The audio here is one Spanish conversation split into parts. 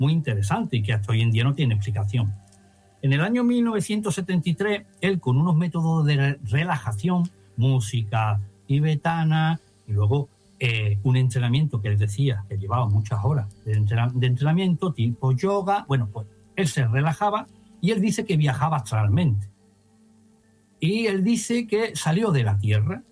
muy interesante y que hasta hoy en día no tiene explicación. En el año 1973, él con unos métodos de relajación, música tibetana y luego un entrenamiento que él decía que llevaba muchas horas de entrenamiento tipo yoga, bueno, pues él se relajaba y él dice que viajaba astralmente. Y él dice que salió de la Tierra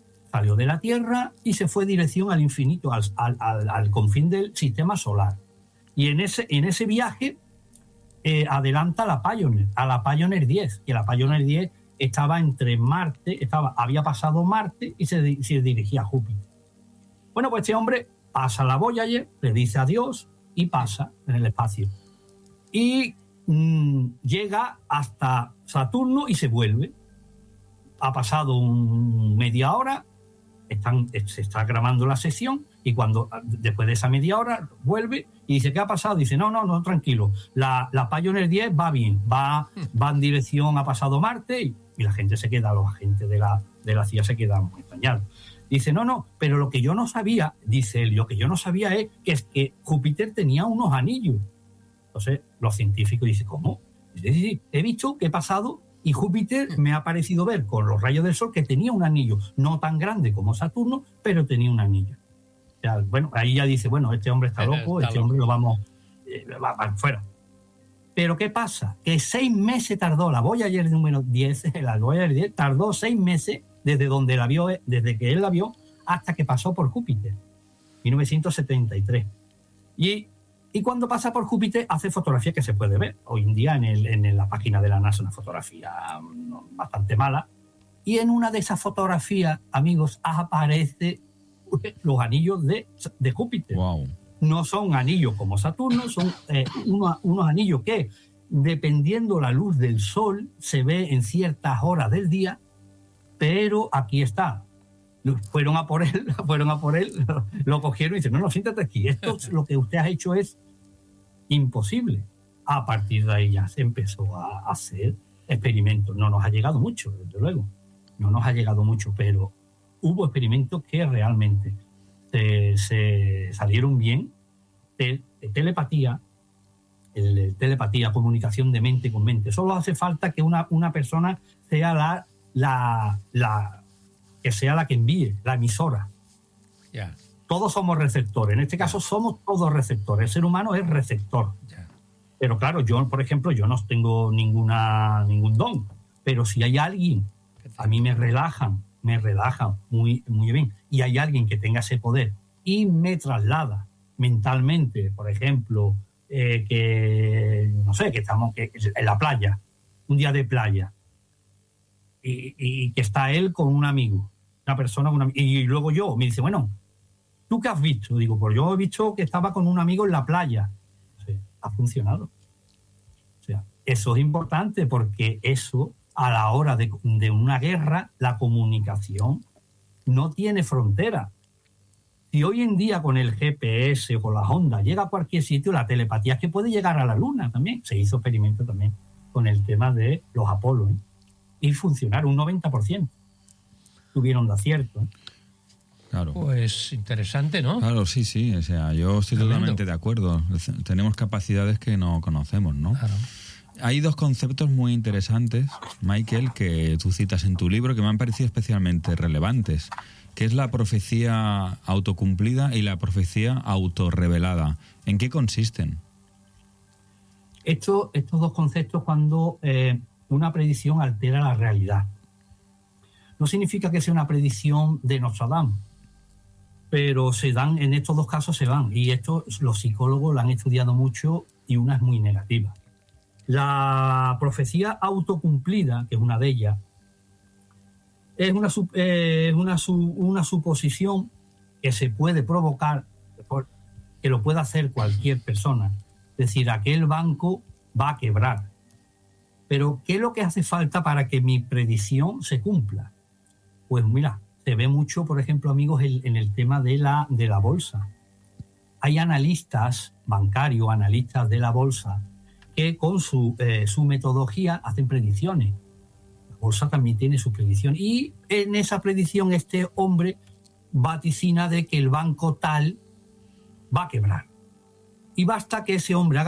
y se fue dirección al infinito, al confín del sistema solar. Y en ese viaje adelanta a la Pioneer 10, que la Pioneer 10 estaba entre Marte, había pasado Marte y se dirigía a Júpiter. Bueno, pues este hombre pasa la Voyager, le dice adiós y pasa en el espacio. Y llega hasta Saturno y se vuelve. Ha pasado media hora, se está grabando la sesión y después de esa media hora vuelve y dice, ¿qué ha pasado? Dice, no, tranquilo, la Pioneer 10 va bien, va en dirección, ha pasado Marte y la gente se queda, los agentes de la CIA se quedan muy extrañados. Dice, no, pero lo que yo no sabía, dice él, lo que yo no sabía es que Júpiter tenía unos anillos. Entonces los científicos dicen, ¿cómo? Dice, sí, he visto que he pasado y Júpiter me ha parecido ver con los rayos del Sol que tenía un anillo, no tan grande como Saturno, pero tenía un anillo. O sea, bueno, ahí ya dice, bueno, este hombre está loco, hombre lo vamos fuera. Pero ¿qué pasa? Que 6 meses tardó la Voyager número 10, la Voyager 10 tardó 6 meses desde que él la vio hasta que pasó por Júpiter, 1973. Y cuando pasa por Júpiter hace fotografías que se puede ver. Hoy en día en la página de la NASA una fotografía bastante mala. Y en una de esas fotografías, amigos, aparece los anillos de Júpiter. Wow. No son anillos como Saturno, son unos anillos que, dependiendo la luz del sol, se ve en ciertas horas del día, pero aquí está. Fueron a por él, lo cogieron y dicen, no, siéntate aquí, lo que usted ha hecho es imposible. A partir de ahí ya se empezó a hacer experimentos. No nos ha llegado mucho, desde luego, pero hubo experimentos que realmente se salieron bien de telepatía, telepatía, comunicación de mente con mente. Solo hace falta que una persona sea que sea la que envíe, la emisora. Yeah. Todos somos receptores. En este caso somos todos receptores. El ser humano es receptor. Yeah. Pero claro, yo, por ejemplo, yo no tengo ningún don. Pero si hay alguien, a mí me relajan muy, muy bien. Y hay alguien que tenga ese poder y me traslada mentalmente, por ejemplo, que estamos en la playa, un día de playa, y que está él con un amigo, una persona, y luego yo, me dice, bueno, ¿tú qué has visto? Digo, pues yo he visto que estaba con un amigo en la playa. Sí, ha funcionado. O sea, eso es importante porque eso, a la hora de una guerra, la comunicación no tiene frontera. Si hoy en día con el GPS o con las ondas llega a cualquier sitio, la telepatía es que puede llegar a la Luna también. Se hizo experimento también con el tema de los Apolo, y funcionaron un 90%. Tuvieron de acierto. Claro. Pues interesante, ¿no? Claro, sí. O sea, yo estoy totalmente de acuerdo. Tenemos capacidades que no conocemos, ¿no? Claro. Hay dos conceptos muy interesantes, Michael, que tú citas en tu libro, que me han parecido especialmente relevantes, que es la profecía autocumplida y la profecía autorrevelada. ¿En qué consisten? Estos dos conceptos, cuando una predicción altera la realidad. No significa que sea una predicción de Nostradamus, pero se dan, en estos dos casos se dan, y esto los psicólogos lo han estudiado mucho y una es muy negativa. La profecía autocumplida, que es una de ellas, es una suposición que se puede provocar, que lo puede hacer cualquier persona. Es decir, aquel banco va a quebrar. Pero, ¿qué es lo que hace falta para que mi predicción se cumpla? Pues mira, se ve mucho, por ejemplo, amigos, en el tema de la bolsa. Hay analistas bancarios, analistas de la bolsa, que con su metodología hacen predicciones. La bolsa también tiene su predicción. Y en esa predicción este hombre vaticina de que el banco tal va a quebrar. y basta que ese hombre haga